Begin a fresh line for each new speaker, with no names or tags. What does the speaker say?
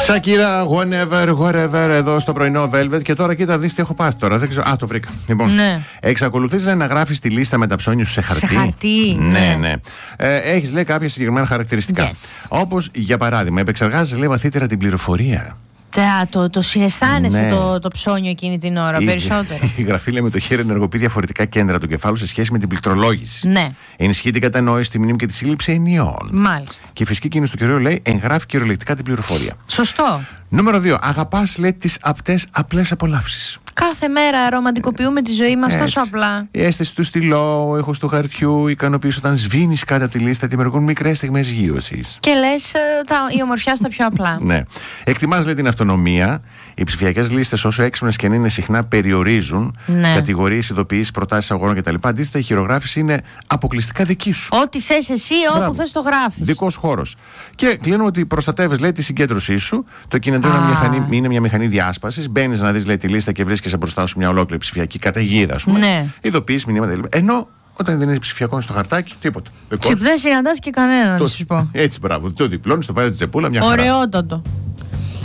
Σάκυρα, wherever, εδώ στο πρωινό Velvet. Και τώρα κοίτα, δεις τι έχω πάθει τώρα. Δεν ξέρω. Α, το βρήκα. Λοιπόν,
ναι.
Εξακολουθείς να γράφεις τη λίστα με τα ψώνια σου σε χαρτί.
Σε χαρτί.
Ναι. Έχεις, λέει, κάποια συγκεκριμένα χαρακτηριστικά.
Yes.
Όπως, για παράδειγμα, επεξεργάζεσαι, λέει, βαθύτερα την πληροφορία.
Το συναισθάνεσαι το ψώνιο εκείνη την ώρα περισσότερο.
Η γραφή, λέει, με το χέρι ενεργοποιεί διαφορετικά κέντρα του κεφάλου σε σχέση με την πληκτρολόγηση.
Ναι.
Ενισχύει την κατανόηση, τη μνήμη και τη σύλληψη ενιών.
Μάλιστα.
Και η φυσική κίνηση του κυρίου, λέει, εγγράφει κυριολεκτικά την πληροφορία.
Σωστό.
Νούμερο 2. Αγαπάς, λέει, τις απλές απολαύσεις.
Κάθε μέρα ρομαντικοποιούμε τη ζωή μας τόσο απλά.
Η αίσθηση του στυλό, ο ήχος του χαρτιού, ικανοποίηση όταν σβήνεις κάτω από τη λίστα, δημιουργούν μικρές στιγμές γείωσης.
Και λες η ομορφιά στα πιο απλά.
Ναι. Εκτιμάς, λέει, την αυτονομία. Οι ψηφιακές λίστες, όσο έξυπνες και αν είναι, συχνά περιορίζουν κατηγορίες, ειδοποιήσεις, προτάσεις αγορών κτλ. Αντίθετα, η χειρογράφηση είναι αποκλειστικά δική σου.
Ό,τι θες εσύ, όπου θες το γράφεις.
Δικός χώρος. Και κλείνω ότι προστατεύεις, λέει, τη συγκέντρωσή σου. Το κινητό είναι μια μηχανή διάσπασης. Μπαίνεις να δεις, λέει, τη λίστα και βρίσκεσαι μπροστά σου μια ολόκληρη ψηφιακή καταιγίδα, ας πούμε.
Ναι.
Ειδοποιήσεις, μηνύματα κλπ. Ενώ όταν δεν είναι ψηφιακό στο χαρτάκι, τίποτα.
Και δεν συναντάς και κανέναν, να σου πω.
Έτσι, μπράβο. Το διπλώνεις, το βάζεις τη τσεπούλα, μια χαρά.
Ωραιότατο.